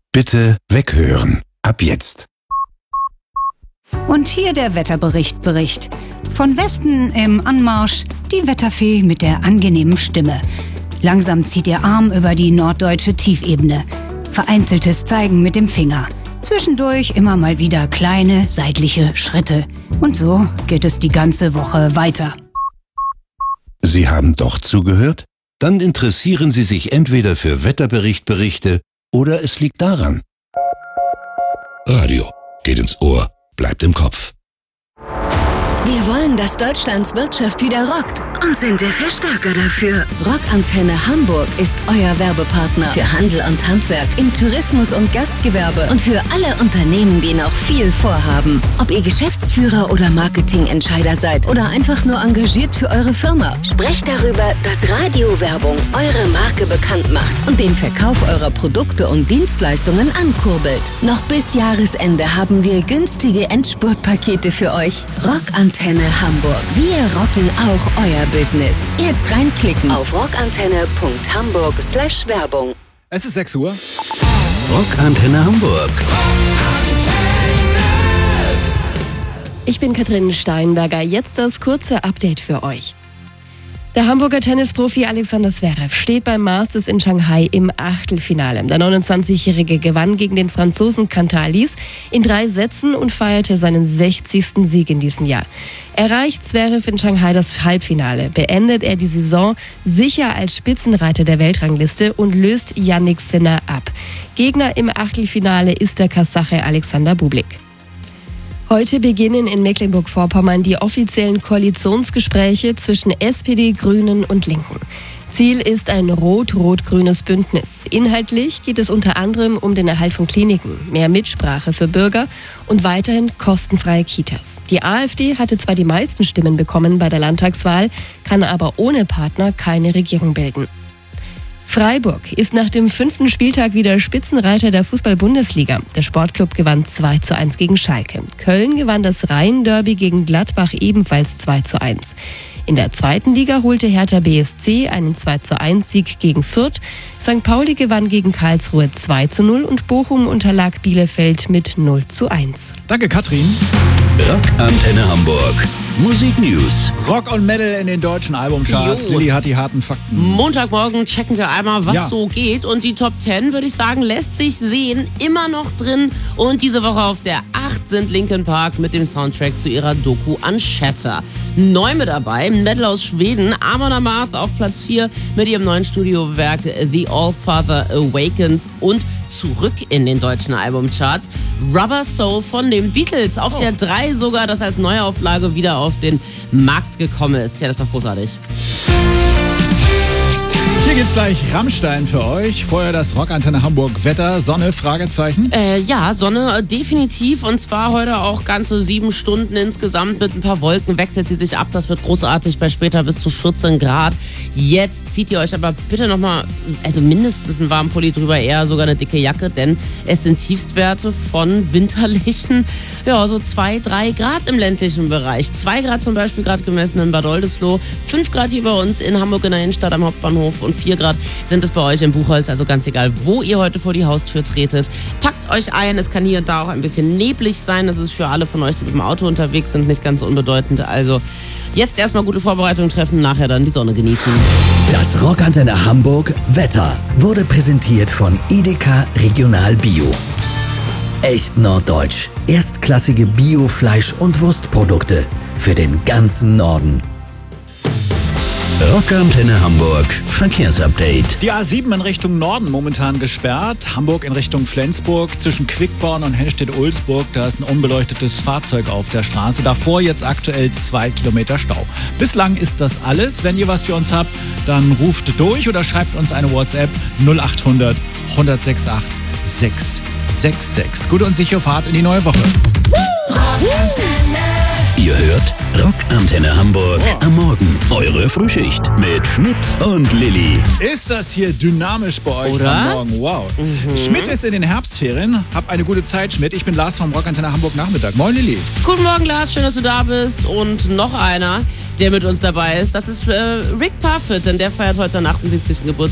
Bitte weghören. Ab jetzt. Und hier der Wetterbericht. Von Westen im Anmarsch die Wetterfee mit der angenehmen Stimme. Langsam zieht ihr Arm über die norddeutsche Tiefebene. Vereinzeltes Zeigen mit dem Finger. Zwischendurch immer mal wieder kleine seitliche Schritte. Und so geht es die ganze Woche weiter. Sie haben doch zugehört? Dann interessieren Sie sich entweder für Wetterberichte oder es liegt daran. Radio geht ins Ohr, bleibt im Kopf. Wir wollen, dass Deutschlands Wirtschaft wieder rockt und sind der Verstärker dafür. Rockantenne Hamburg ist euer Werbepartner für Handel und Handwerk, im Tourismus und Gastgewerbe und für alle Unternehmen, die noch viel vorhaben. Ob ihr Geschäftsführer oder Marketingentscheider seid oder einfach nur engagiert für eure Firma, sprecht darüber, dass Radiowerbung eure Marke bekannt macht und den Verkauf eurer Produkte und Dienstleistungen ankurbelt. Noch bis Jahresende haben wir günstige Endspurtpakete für euch. Rockantenne Hamburg. Wir rocken auch euer Business. Jetzt reinklicken auf rockantenne.hamburg/Werbung. Es ist 6 Uhr. Rockantenne Hamburg. Ich bin Katrin Steinberger. Jetzt das kurze Update für euch. Der Hamburger Tennisprofi Alexander Zverev steht beim Masters in Shanghai im Achtelfinale. Der 29-Jährige gewann gegen den Franzosen Cantalis in 3 Sätzen und feierte seinen 60. Sieg in diesem Jahr. Erreicht Zverev in Shanghai das Halbfinale, beendet er die Saison sicher als Spitzenreiter der Weltrangliste und löst Jannik Sinner ab. Gegner im Achtelfinale ist der Kasache Alexander Bublik. Heute beginnen in Mecklenburg-Vorpommern die offiziellen Koalitionsgespräche zwischen SPD, Grünen und Linken. Ziel ist ein rot-rot-grünes Bündnis. Inhaltlich geht es unter anderem um den Erhalt von Kliniken, mehr Mitsprache für Bürger und weiterhin kostenfreie Kitas. Die AfD hatte zwar die meisten Stimmen bekommen bei der Landtagswahl, kann aber ohne Partner keine Regierung bilden. Freiburg ist nach dem 5. Spieltag wieder Spitzenreiter der Fußball-Bundesliga. Der Sportclub gewann 2:1 gegen Schalke. Köln gewann das Rhein-Derby gegen Gladbach ebenfalls 2:1. In der 2. Liga holte Hertha BSC einen 2:1-Sieg gegen Fürth. St. Pauli gewann gegen Karlsruhe 2:0 und Bochum unterlag Bielefeld mit 0:1. Danke, Katrin. Rockantenne Hamburg. Musik News. Rock und Metal in den deutschen Albumcharts. Jo. Lilly hat die harten Fakten. Montagmorgen checken wir einmal, was so geht. Und die Top 10, würde ich sagen, lässt sich sehen. Immer noch drin. Und diese Woche auf der 8 sind Linkin Park mit dem Soundtrack zu ihrer Doku Shatter. Neu mit dabei, Metal aus Schweden. Amon Amarth auf Platz 4 mit ihrem neuen Studiowerk The All-Father Awakens. Und zurück in den deutschen Albumcharts Rubber Soul von den Beatles. Auf der 3 sogar, das als Neuauflage wieder auf den Markt gekommen ist. Ja, das ist doch großartig. Hier geht's gleich Rammstein für euch. Vorher das Rockantenne Hamburg Wetter. Sonne, Fragezeichen. Ja, Sonne definitiv. Und zwar heute auch ganze 7 Stunden insgesamt mit ein paar Wolken. Wechselt sie sich ab. Das wird großartig bei später bis zu 14 Grad. Jetzt zieht ihr euch aber bitte nochmal, also mindestens einen warmen Pulli drüber, eher sogar eine dicke Jacke, denn es sind Tiefstwerte von winterlichen, so 2-3 Grad im ländlichen Bereich. 2 Grad zum Beispiel gerade gemessen in Bad Oldesloe, 5 Grad hier bei uns in Hamburg in der Innenstadt am Hauptbahnhof und 4 Grad sind es bei euch in Buchholz. Also ganz egal, wo ihr heute vor die Haustür tretet. Packt euch ein. Es kann hier und da auch ein bisschen neblig sein. Das ist für alle von euch, die mit dem Auto unterwegs sind, nicht ganz unbedeutend. Also jetzt erstmal gute Vorbereitungen treffen, nachher dann die Sonne genießen. Das Rockantenne Hamburg Wetter wurde präsentiert von Edeka Regional Bio. Echt norddeutsch. Erstklassige Bio-Fleisch- und Wurstprodukte für den ganzen Norden. Rockantenne Hamburg. Verkehrsupdate. Die A7 in Richtung Norden momentan gesperrt. Hamburg in Richtung Flensburg. Zwischen Quickborn und Hennstedt-Ulzburg. Da ist ein unbeleuctetes Fahrzeug auf der Straße. Davor jetzt aktuell 2 Kilometer Stau. Bislang ist das alles. Wenn ihr was für uns habt, dann ruft durch oder schreibt uns eine WhatsApp 0800 168 666. Gute und sichere Fahrt in die neue Woche. Ihr hört Rockantenne Hamburg am Morgen. Eure Frühschicht mit Schmidt und Lilly. Ist das hier dynamisch bei euch Oder? am Morgen? Wow. Schmidt ist in den Herbstferien. Hab eine gute Zeit, Schmidt. Ich bin Lars vom Rockantenne Hamburg Nachmittag. Moin, Lilly. Guten Morgen, Lars. Schön, dass du da bist. Und noch einer, der mit uns dabei ist. Das ist Rick Parfitt, denn der feiert heute seinen 78. Geburtstag.